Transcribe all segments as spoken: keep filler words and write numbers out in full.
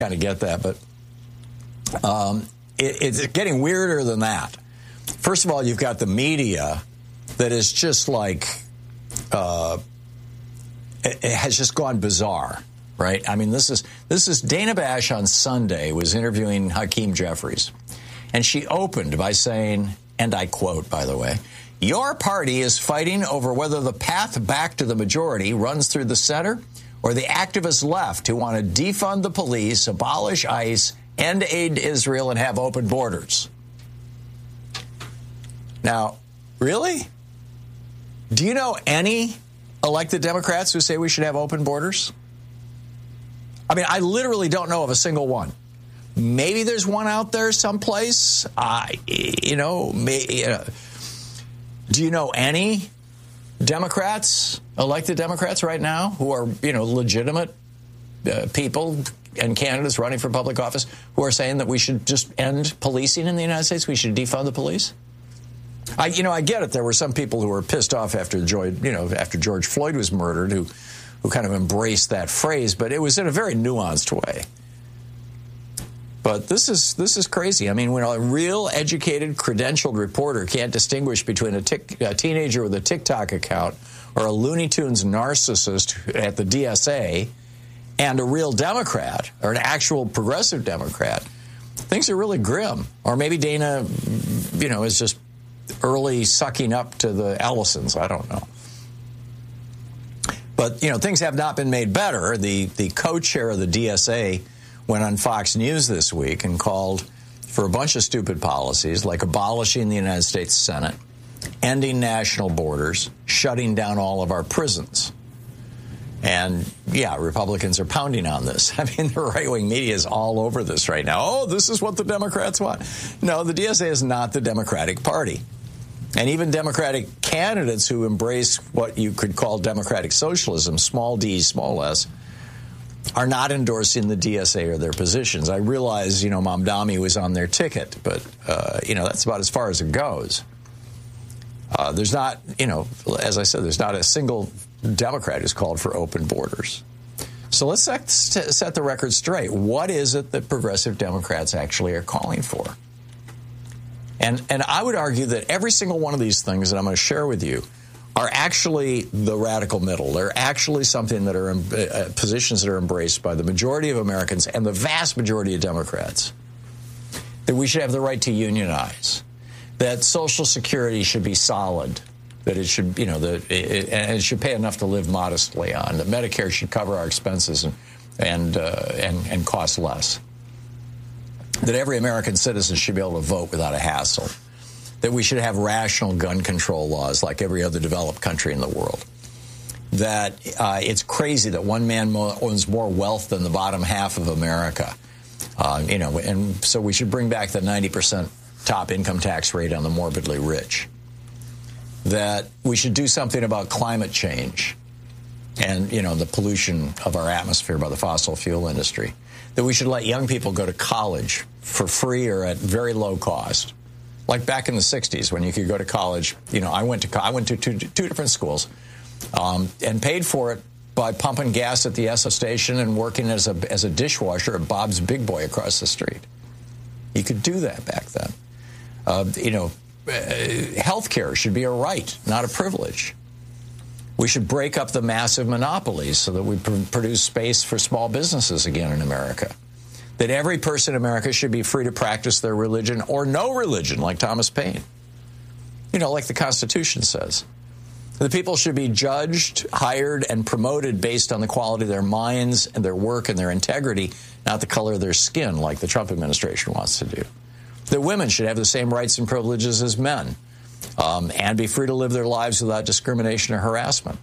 kind of get that, but um, it, it's getting weirder than that. First of all, you've got the media that is just like, uh, it, it has just gone bizarre, right? I mean, this is this is Dana Bash on Sunday was interviewing Hakeem Jeffries, and she opened by saying, and I quote, by the way, "Your party is fighting over whether the path back to the majority runs through the center or the activist left who want to defund the police, abolish ICE, end aid to Israel, and have open borders." Now, really? Do you know any elected Democrats who say we should have open borders? I mean, I literally don't know of a single one. Maybe there's one out there someplace. I, you know, may, uh, do you know any Democrats, elected Democrats right now who are, you know, legitimate uh, people and candidates running for public office who are saying that we should just end policing in the United States? We should defund the police? I, you know, I get it. There were some people who were pissed off after George, you know, after George Floyd was murdered, who, who kind of embraced that phrase, but it was in a very nuanced way. But this is this is crazy. I mean, when a real educated, credentialed reporter can't distinguish between a, tic, a teenager with a TikTok account or a Looney Tunes narcissist at the D S A and a real Democrat or an actual progressive Democrat, things are really grim. Or maybe Dana, you know, is just early sucking up to the Ellisons. I don't know. But, you know, things have not been made better. The, the co-chair of the D S A went on Fox News this week and called for a bunch of stupid policies like abolishing the United States Senate, ending national borders, shutting down all of our prisons. And, yeah, Republicans are pounding on this. I mean, the right-wing media is all over this right now. Oh, this is what the Democrats want. No, the D S A is not the Democratic Party. And even Democratic candidates who embrace what you could call democratic socialism, small d, small s, are not endorsing the D S A or their positions. I realize, you know, Mamdani was on their ticket, but, uh, you know, that's about as far as it goes. Uh, there's not, you know, as I said, there's not a single Democrat who's called for open borders. So let's set, set the record straight. What is it that progressive Democrats actually are calling for? And, and I would argue that every single one of these things that I'm going to share with you are actually the radical middle. They're actually something that are uh, positions that are embraced by the majority of Americans and the vast majority of Democrats. That we should have the right to unionize. That Social Security should be solid. That it should, you know, that it, and it should pay enough to live modestly on. That Medicare should cover our expenses and and uh, and, and cost less. That every American citizen should be able to vote without a hassle. That we should have rational gun control laws like every other developed country in the world. That uh, it's crazy that one man mo- owns more wealth than the bottom half of America. Uh, you know, and so we should bring back the ninety percent top income tax rate on the morbidly rich. That we should do something about climate change and, you know, the pollution of our atmosphere by the fossil fuel industry. That we should let young people go to college for free or at very low cost. Like back in the sixties when you could go to college. You know, I went to I went to two, two different schools um, and paid for it by pumping gas at the Esso station and working as a as a dishwasher at Bob's Big Boy across the street. You could do that back then. Uh, you know, uh, health care should be a right, not a privilege. We should break up the massive monopolies so that we pr- produce space for small businesses again in America. That every person in America should be free to practice their religion or no religion, like Thomas Paine. You know, like the Constitution says. The people should be judged, hired, and promoted based on the quality of their minds and their work and their integrity, not the color of their skin, like the Trump administration wants to do. That women should have the same rights and privileges as men, um, and be free to live their lives without discrimination or harassment.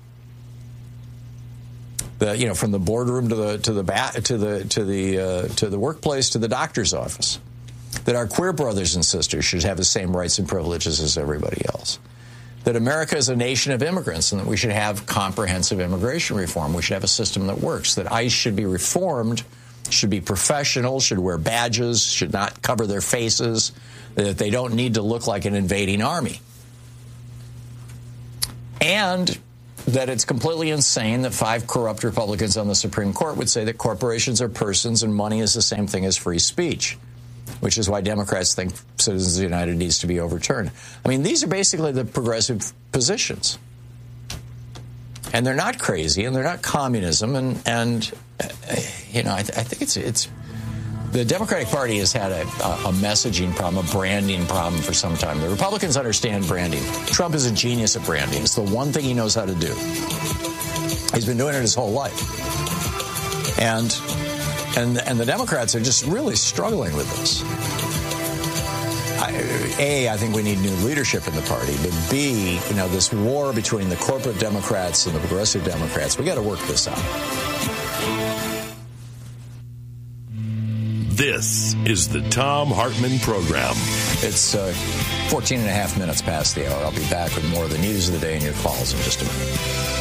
The, you know, from the boardroom to the to the ba- to the to the uh, to the workplace to the doctor's office. That our queer brothers and sisters should have the same rights and privileges as everybody else. That America is a nation of immigrants and that we should have comprehensive immigration reform. We should have a system that works. That ICE should be reformed, should be professional, should wear badges, should not cover their faces, that they don't need to look like an invading army. And that it's completely insane that five corrupt Republicans on the Supreme Court would say that corporations are persons and money is the same thing as free speech, which is why Democrats think Citizens United needs to be overturned. I mean, these are basically the progressive positions. And they're not crazy, and they're not communism, and, and uh, you know, I, th- I think it's it's the Democratic Party has had a, a messaging problem, a branding problem for some time. The Republicans understand branding. Trump is a genius at branding. It's the one thing he knows how to do. He's been doing it his whole life. And and and the Democrats are just really struggling with this. I, A, I think we need new leadership in the party, but B, you know, this war between the corporate Democrats and the progressive Democrats, we got to work this out. This is the Thom Hartmann Program. It's uh, fourteen and a half minutes past the hour. I'll be back with more of the news of the day and your calls in just a minute.